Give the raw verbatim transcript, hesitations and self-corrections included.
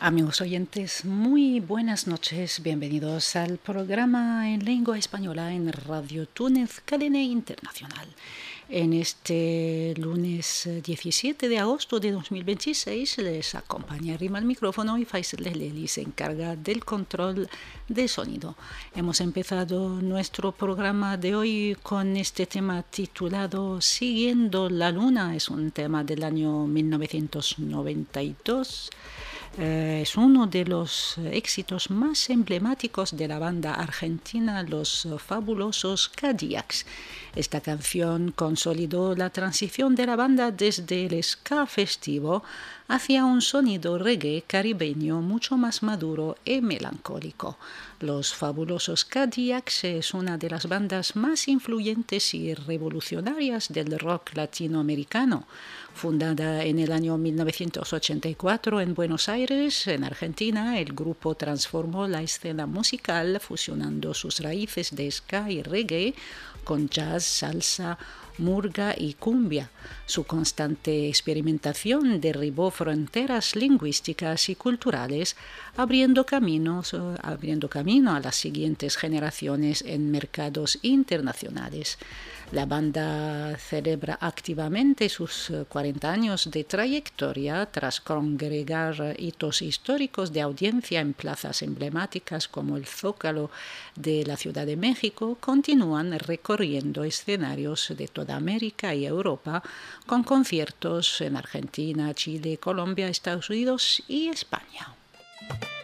Amigos oyentes, muy buenas noches. Bienvenidos al programa en lengua española en Radio Túnez, cadena internacional. En este lunes diecisiete de agosto de dos mil veintiséis les acompaña Rima al micrófono y Faisal Lehleli se encarga del control de sonido. Hemos empezado nuestro programa de hoy con este tema titulado Siguiendo la Luna. Es un tema del año mil novecientos noventa y dos. Eh, es uno de los éxitos más emblemáticos de la banda argentina Los Fabulosos Cadillacs. Esta canción consolidó la transición de la banda desde el ska festivo hacia un sonido reggae caribeño mucho más maduro y melancólico. Los Fabulosos Cadillacs es una de las bandas más influyentes y revolucionarias del rock latinoamericano. Fundada en el año mil novecientos ochenta y cuatro en Buenos Aires, en Argentina, el grupo transformó la escena musical fusionando sus raíces de ska y reggae con jazz, salsa, murga y cumbia. Su constante experimentación derribó fronteras lingüísticas y culturales, abriendo, caminos, abriendo camino a las siguientes generaciones en mercados internacionales. La banda celebra activamente sus cuarenta años de trayectoria tras congregar hitos históricos de audiencia en plazas emblemáticas como el Zócalo de la Ciudad de México. Continúan recorriendo escenarios de toda América y Europa con conciertos en Argentina, Chile, Colombia, Estados Unidos y España.